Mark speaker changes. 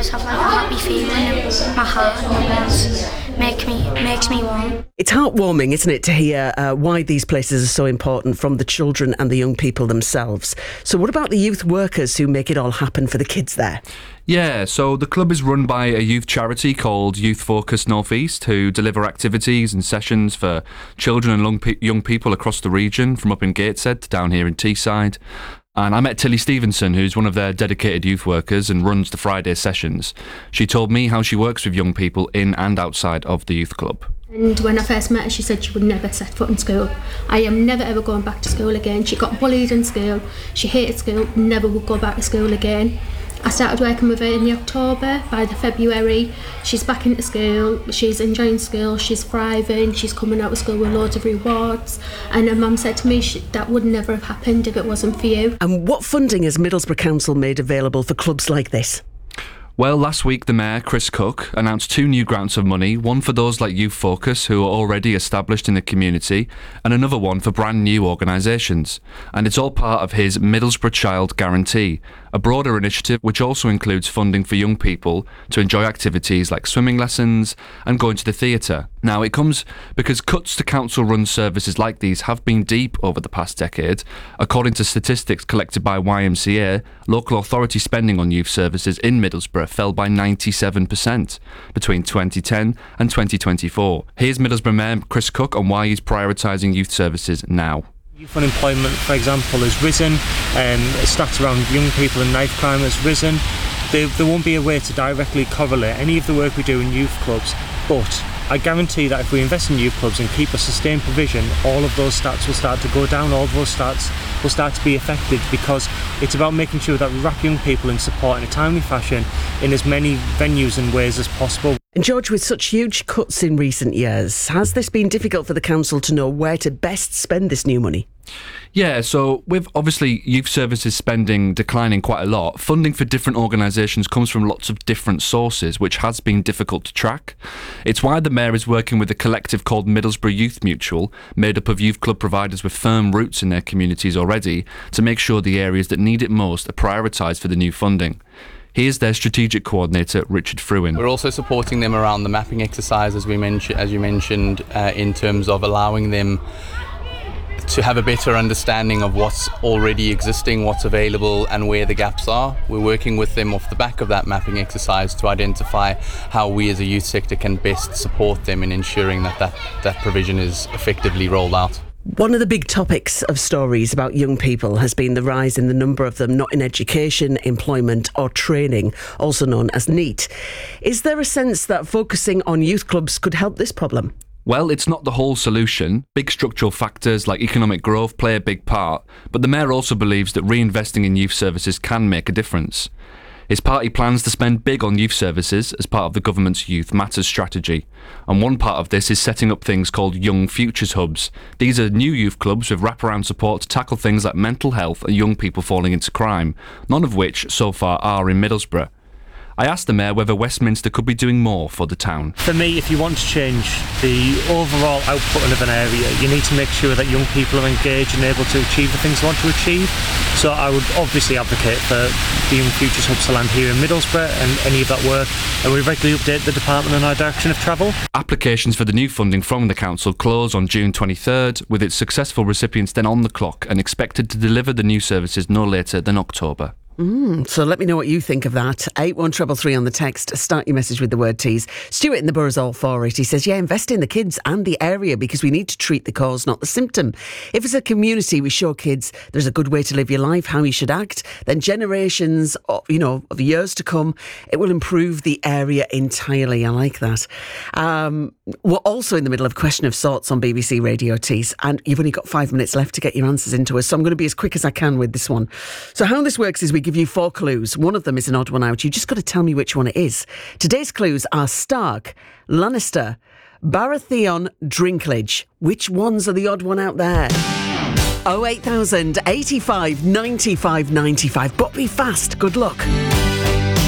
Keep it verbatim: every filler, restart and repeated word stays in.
Speaker 1: always have like a happy feeling in my heart, and it make me, makes me warm.
Speaker 2: It's heartwarming, isn't it, to hear uh, why these places are so important from the children and the young people themselves. So what about the youth workers who make it all happen for the kids there?
Speaker 3: Yeah, so the club is run by a youth charity called Youth Focus North East, who deliver activities and sessions for children and young, pe- young people across the region, from up in Gateshead to down here in Teesside. And I met Tilly Stevenson, who's one of their dedicated youth workers and runs the Friday sessions. She told me how she works with young people in and outside of the youth club.
Speaker 4: And when I first met her, she said she would never set foot in school. I am never ever going back to school again. She got bullied in school, she hated school, never would go back to school again. I started working with her in the October. By the February, she's back into school, she's enjoying school, she's thriving, she's coming out of school with loads of rewards. And her mum said to me, she, that would never have happened if it wasn't for you.
Speaker 2: And what funding has Middlesbrough Council made available for clubs like this?
Speaker 3: Well, last week the Mayor, Chris Cook, announced two new grants of money, one for those like Youth Focus, who are already established in the community, and another one for brand new organisations. And it's all part of his Middlesbrough Child Guarantee, a broader initiative which also includes funding for young people to enjoy activities like swimming lessons and going to the theatre. Now, it comes because cuts to council-run services like these have been deep over the past decade. According to statistics collected by Y M C A, local authority spending on youth services in Middlesbrough fell by ninety-seven percent between twenty ten and twenty twenty-four. Here's Middlesbrough Mayor Chris Cook on why he's prioritising youth services now.
Speaker 5: Youth unemployment, for example, has risen, and stats around young people and knife crime has risen. There, there won't be a way to directly correlate any of the work we do in youth clubs, but I guarantee that if we invest in youth clubs and keep a sustained provision, all of those stats will start to go down, all of those stats will start to be affected, because it's about making sure that we wrap young people in support in a timely fashion in as many venues and ways as possible.
Speaker 2: And George, with such huge cuts in recent years, has this been difficult for the council to know where to best spend this new money?
Speaker 3: Yeah, so with obviously youth services spending declining quite a lot, funding for different organisations comes from lots of different sources, which has been difficult to track. It's why the Mayor is working with a collective called Middlesbrough Youth Mutual, made up of youth club providers with firm roots in their communities already, to make sure the areas that need it most are prioritised for the new funding. Here's their strategic coordinator, Richard Fruin.
Speaker 6: We're also supporting them around the mapping exercise, as we mentioned, as you mentioned, uh, in terms of allowing them to have a better understanding of what's already existing, what's available, and where the gaps are. We're working with them off the back of that mapping exercise to identify how we as a youth sector can best support them in ensuring that that, that provision is effectively rolled out.
Speaker 2: One of the big topics of stories about young people has been the rise in the number of them not in education, employment or training, also known as NEET. Is there a sense that focusing on youth clubs could help this problem?
Speaker 3: Well, it's not the whole solution. Big structural factors like economic growth play a big part, but the Mayor also believes that reinvesting in youth services can make a difference. His party plans to spend big on youth services as part of the government's Youth Matters strategy. And one part of this is setting up things called Young Futures Hubs. These are new youth clubs with wraparound support to tackle things like mental health and young people falling into crime, none of which so far are in Middlesbrough. I asked the Mayor whether Westminster could be doing more for the town.
Speaker 5: For me, if you want to change the overall output of an area, you need to make sure that young people are engaged and able to achieve the things they want to achieve. So I would obviously advocate for the Young Futures Hubs to land here in Middlesbrough and any of that work, and we regularly update the department on our direction of travel.
Speaker 3: Applications for the new funding from the council close on June twenty-third, with its successful recipients then on the clock and expected to deliver the new services no later than October.
Speaker 2: Mm, so let me know what you think of that. eight one three three on the text. Start your message with the word tease. Stuart in the Borough's all for it. He says, yeah, invest in the kids and the area because we need to treat the cause, not the symptom. If as a community we show kids there's a good way to live your life, how you should act, then generations, of, you know, of years to come, it will improve the area entirely. I like that. Um, we're also in the middle of Question of Sorts on B B C Radio Tease, and you've only got five minutes left to get your answers into us, so I'm going to be as quick as I can with this one. So how this works is we give you four clues. One of them is an odd one out. You just got to tell me which one it is. Today's clues are Stark, Lannister, Baratheon, Drinkledge. Which ones are the odd one out there? oh eight thousand eighty-five ninety-five ninety-five. But be fast. Good luck.